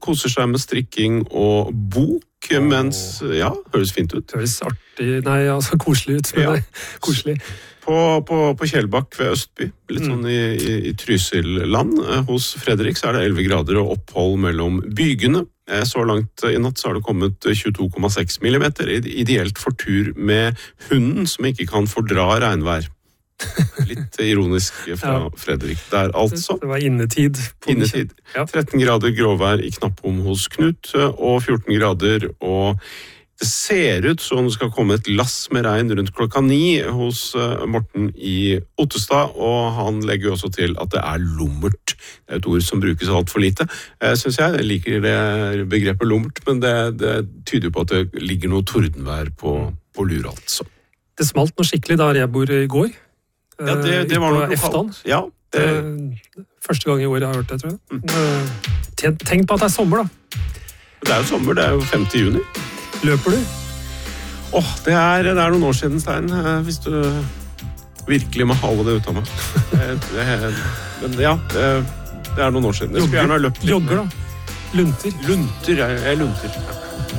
koser seg med strikking og bok, mens, ja, høres fint ut. Høres artig, nei, altså koselig ut, men Ja. det er koselig. På Kjellbakk ved Østby, litt sånn i Trysil-land, hos Fredrik så er det 11 grader og opphold mellom bygene. Så langt i natt så har det kommet 22,6 millimeter, ideelt for tur med hunden som ikke kan fordra regnvær. Litt ironisk fra Fredrik der, altså. Det var innetid. Innetid. 13 grader gråvær i Knappom hos Knut, og 14 grader, og det ser ut som det skal komme et lass med regn rundt 9:00 hos Morten i Ottestad, og han legger jo også til at det er lummert. Det er et ord som brukes alt for lite, synes jeg. Jeg liker det begrepet lummert, men det tyder på at det ligger noe tordenvær på lur, altså. Det smalt noe skikkelig der jeg bor i går. Ja, det var noe lokalt. Ja. Første gang i året jeg har hørt det, tror jeg. Tenk på at det er sommer, da. Det er jo sommer, det er jo 5. juni. Løper du? Det er noen år siden, Stein, hvis du virkelig må hale det ut av meg. Men ja, det er noen år siden. Jeg skulle gjerne ha løpt litt. Jogger da? Lunter? Lunter, jeg lunter.